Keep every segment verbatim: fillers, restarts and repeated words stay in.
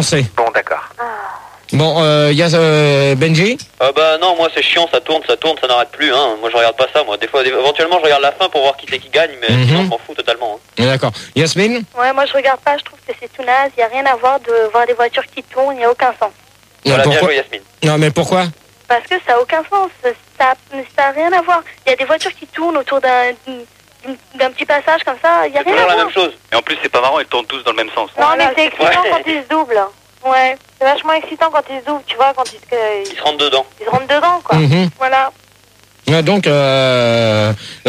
C'est. Bon, d'accord. Bon, il euh, y a euh, Benji. Euh, bah non, moi c'est chiant, ça tourne, ça tourne, ça n'arrête plus. Hein. Moi je regarde pas ça, moi. Des fois, éventuellement, je regarde la fin pour voir qui c'est qui gagne, mais Mm-hmm. sinon, je m'en fous totalement. Hein. D'accord. Yasmine. Ouais, moi je regarde pas, je trouve que c'est tout naze. Il n'y a rien à voir de voir des voitures qui tournent, il n'y a aucun sens. Voilà, bien pourquoi joué, Yasmine. Non, mais pourquoi? Parce que ça n'a aucun sens, ça n'a rien à voir. Il y a des voitures qui tournent autour d'un d'un petit passage comme ça, il n'y a C'est rien à toujours la voir. même chose. Et en plus, c'est pas marrant, ils tournent tous dans le même sens. Non, mais c'est excitant Ouais. quand ils se doublent. Ouais, C'est vachement excitant quand ils se doublent, tu vois, quand ils se, Ils se rentrent dedans. ils se rentrent dedans, quoi. Mhm. voilà. Ouais, donc, euh, euh,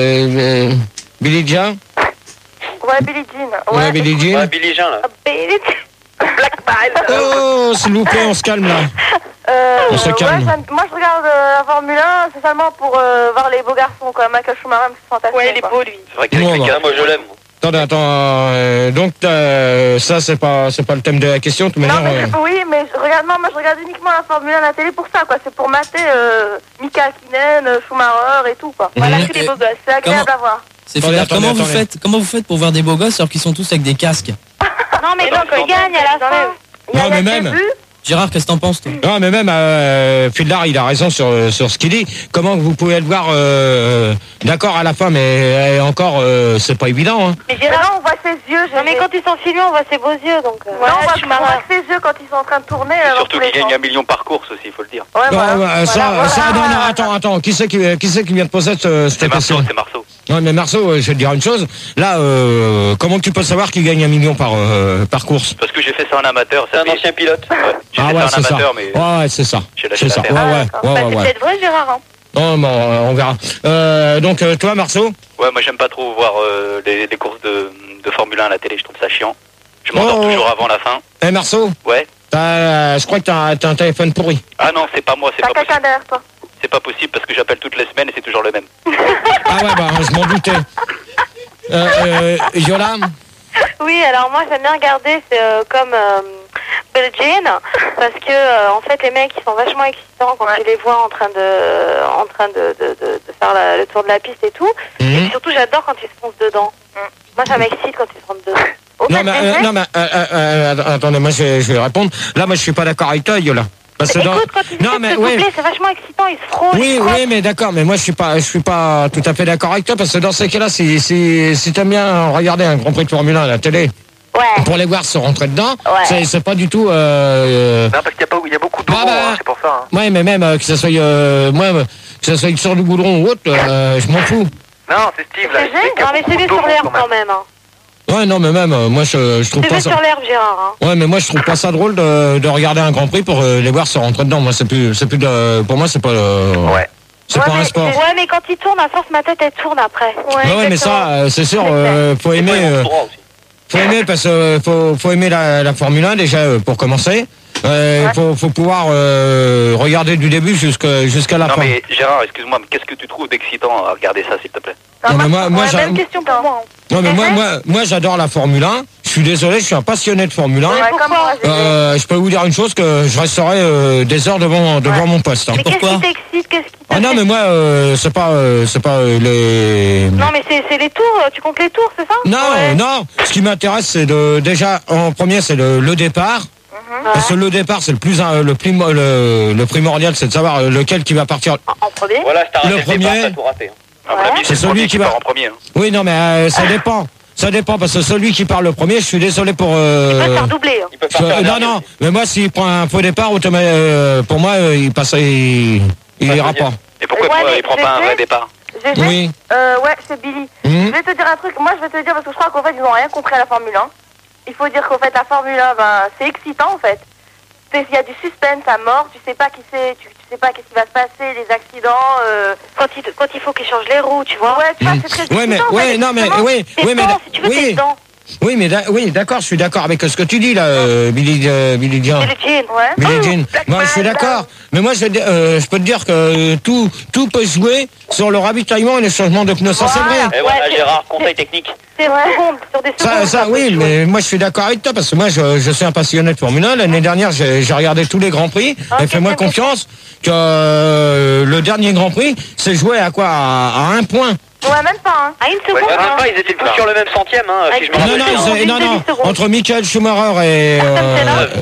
euh, Billy Jean. Ouais, Billie Jean. Ouais, Billie Jean. Ouais, Billy Jean, là. Ah, Billie Jean. Black Bile. Oh, s'il vous plaît, on se calme là. Euh, On se ouais, calme. ça- moi je regarde euh, la Formule un, c'est seulement pour euh, voir les beaux garçons, quoi. Michael Schumacher, c'est fantastique. Ouais, il est quoi. beau lui. C'est vrai qu'avec Bon, les bah. gars, moi je l'aime. moi. Attendez, attends. euh, donc, euh, ça, c'est pas, c'est pas le thème de la question. De toute Non, manière, mais euh, je- oui, mais je regarde, non, moi je regarde uniquement la Formule un à la télé pour ça, quoi. C'est pour mater euh, Mika Hakkinen, euh, Schumacher et tout, quoi. Voilà, Mhm. c'est les beaux gosses, c'est agréable à voir. C'est Attendez, Fidel, attendez, comment vous attendez. faites comment vous faites pour voir des beaux gosses alors qu'ils sont tous avec des casques? Non, mais non, quand ils ils gagnent à la fin, il y a Non, mais il y a même. des buts. Gérard, qu'est-ce que t'en penses toi? non, mais même euh, Fildar, il a raison sur sur ce qu'il dit. Comment vous pouvez le voir euh, d'accord à la fin, mais euh, encore, euh, c'est pas évident. Hein. Mais Mais Gérard, là, on voit ses yeux. non mais quand ils sont filmés, on voit ses beaux yeux, donc... euh, Non, voilà, on voit, je suis on marrant. voit que ses yeux quand ils sont en train de tourner. Et euh, dans surtout tous les qu'ils gagnent sens. un million par course aussi, il faut le dire. Ouais, Non, voilà. bah, ça, Voilà, ça, voilà. non, non, attends, attends. Qui c'est qui, qui c'est qui vient de poser ce- cette C'est Marceau, question? c'est Marceau. Non, mais Marceau, euh, je vais te dire une chose. Là, euh, comment tu peux savoir qu'il gagne un million par euh, par course? Parce que j'ai fait ça en amateur. C'est ça un fait- ancien pilote. Ouais, j'ai Ah fait ouais, ça en c'est ça. amateur, mais Ouais, ouais, c'est ça. j'ai lâché C'est ça. l'affaire. Ouais, Ah, ouais, d'accord. ouais, Bah, ouais, c'est ouais. peut-être vrai, Gérard. Hein. Non, bon, euh, on verra. Euh, donc, euh, toi, Marceau? Ouais, moi j'aime pas trop voir euh, les, les courses de, de Formule un à la télé, je trouve ça chiant. Je m'endors Oh. toujours avant la fin. Eh, Marceau? Ouais. T'as, je crois que t'as, t'as un téléphone pourri. Ah non, c'est pas moi, c'est T'as pas quelqu'un possible. derrière toi. C'est pas possible parce que j'appelle toutes les semaines et c'est toujours le même. Ah ouais, bah, je m'en doutais. Euh, euh, Yola? Oui, alors moi j'aime bien regarder, c'est euh, comme euh, Billie Jean, parce que euh, en fait les mecs ils sont vachement excitants quand tu les vois en train de, en train de, de, de, de faire la- le tour de la piste et tout. Et Mhm. puis surtout j'adore quand ils se foncent dedans. Moi ça m'excite quand ils se rentrent dedans. Au Non, fait, mais, les euh, mecs, non, mais, euh, euh, euh, attendez, moi, je, je vais répondre. Là, moi, je suis pas d'accord avec toi, Yola. Parce que dans- écoute, quand ils Non, essaient mais, de se ouais. doubler, c'est vachement excitant, ils se frôlent. Oui, ils se frottent. oui, mais d'accord, mais moi je suis pas, je suis pas tout à fait d'accord avec toi parce que dans ces cas-là, si si si t'aimes bien regarder un Grand Prix de Formule un à la télé Ouais. pour les voir se rentrer dedans, Ouais. c'est c'est pas du tout. Euh, Non, parce qu'il y a, pas, il y a beaucoup d'eau, Ah bah. hein, c'est pour ça. Hein. ouais, mais même euh, que ça soit euh, moi, euh, que ça soit sur le goudron ou autre, euh, je m'en fous. Non, c'est Steve là. C'est il disait vrai. qu'il y a Non mais beaucoup c'est vu d'eau sur l'herbe quand quand même. Hein. Ouais, non, mais même euh, moi je je trouve C'est pas vu ça. sur l'herbe, Gérard. Hein. Ouais, mais moi je trouve pas ça drôle de, de regarder un Grand Prix pour euh, les voir se rentrer dedans. Moi c'est plus c'est plus de, pour moi c'est pas euh, Ouais. c'est Ouais, pas un mais- sport. Ouais, mais quand il tourne, à force, ma tête, elle tourne après. Ouais, ouais, mais ça euh, c'est sûr, euh, faut Des aimer. fois, ils vont euh, tout droit aussi. Faut aimer parce que euh, faut, faut aimer la, la Formule un déjà euh, pour commencer. Euh, Ouais. faut, faut pouvoir euh, regarder du début jusqu'à jusqu'à la Non fin. mais Gérard, excuse-moi, mais qu'est-ce que tu trouves d'excitant à regarder ça, s'il te plaît? Non, mais moi, moi, ouais, j'ai- même question pour moi. non, mais moi, c'est moi, moi, j'adore la Formule un. Je suis désolé, je suis un passionné de Formule un. Ouais, comme moi, j'ai- Euh, je peux vous dire une chose que je resterai euh, des heures devant devant Ouais. mon poste. hein. Mais qu'est-ce Pourquoi qui t'excite? Qu'est-ce qui Ah non, t'intéresse mais moi, euh, c'est pas, euh, c'est pas euh, les. Non, mais c'est c'est les tours, tu comptes les tours, c'est ça? Non, Ouais. non. Ce qui m'intéresse, c'est de déjà en premier, c'est le, le départ. Parce que le départ, c'est le plus euh, le, plus, le, le primordial, c'est de savoir euh, lequel qui va partir. En premier? Voilà, si t'as Le raté le départ, premier- t'as tout raté. hein. À mon avis, C'est le celui premier qui qui va- part en premier. Hein. Oui, non, mais euh, ça dépend. Ça dépend parce que celui qui part le premier, je suis désolé pour. Tu peux Euh, te faire doubler. Hein. Il peut je- partir non, dernier non. aussi. Mais moi, s'il prend un faux départ, automa- euh, pour moi, euh, il passe, il, il Pas ira deuxième. pas. Et pourquoi Ouais, toi, mais il prend je pas un sais. vrai départ? G G Oui. Euh, ouais, c'est Billy. Mhm. Je vais te dire un truc. Moi, je vais te dire parce que je crois qu'en fait, ils n'ont rien compris à la Formule un. Il faut dire qu'en fait, la Formule un, ben, c'est excitant en fait. C'est- Il y a du suspense à mort. Tu sais pas qui c'est. Tu, tu sais pas qu'est-ce qui va se passer, les accidents. Euh... Quand il, quand il faut qu'il change les roues, tu vois. Ouais, tu vois, Mhm. c'est très Ouais, mais- excitant. en ouais, fait, non, mais- justement. oui, T'es oui, mais dedans, da- si tu veux, oui. t'es dedans. Oui, mais da- oui, d'accord, je suis d'accord avec ce que tu dis là, euh, Billy, euh, Billy Jean. C'est le jean, ouais. Billie Oh, Jean. Black Moi, je suis Man, d'accord. Mais moi, je, euh, je peux te dire que euh, tout, tout peut se jouer sur le ravitaillement et le changement de pneus. Ça, c'est Voilà. vrai. Et voilà, Ouais, Gérard, c'est- conseil technique. C'est Ouais. secondes, sur des Ça, secondes. ça, oui, mais moi, je suis d'accord avec toi parce que moi, je, je suis un passionné de Formule un. L'année dernière, j'ai j'ai regardé tous les Grands Prix. Ah, Et fais-moi ok, confiance que euh, le dernier Grand Prix, c'est joué à quoi à, à un point. Ouais, même pas, hein. À une Ouais, seconde. même hein. pas, ils étaient tous sur le même centième, hein, si je me Non, rappelle non, bien. ils- une non, non, demi-seconde. entre Michael Schumacher et, euh, Ayrton Senna.